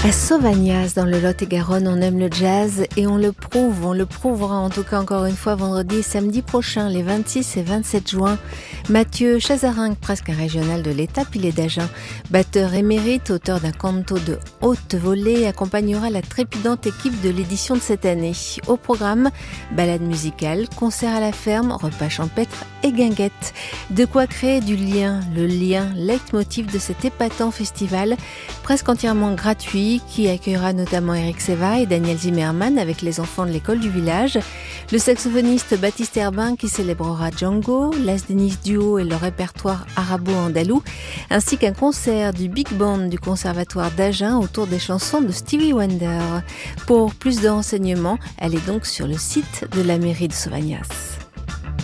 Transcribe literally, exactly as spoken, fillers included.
À Sauvagnas, dans le Lot-et-Garonne, on aime le jazz et on le prouve. On le prouvera en tout cas encore une fois vendredi et samedi prochain, les vingt-six et vingt-sept juin. Mathieu Chazarinck, presque un régional de l'État, pilé d'Agen, batteur émérite, auteur d'un canto de haute volée, accompagnera la trépidante équipe de l'édition de cette année. Au programme, balade musicale, concert à la ferme, repas champêtre et guinguette. De quoi créer du lien, le lien, leitmotiv de cet épatant festival, presque entièrement gratuit, qui accueillera notamment Eric Seva et Daniel Zimmermann avec les enfants de l'école du village, le saxophoniste Baptiste Herbin qui célébrera Django, Las Denis Duo et leur répertoire arabo-andalou, ainsi qu'un concert du Big Band du Conservatoire d'Agen autour des chansons de Stevie Wonder. Pour plus de renseignements, allez donc sur le site de la mairie de Sauvagnas.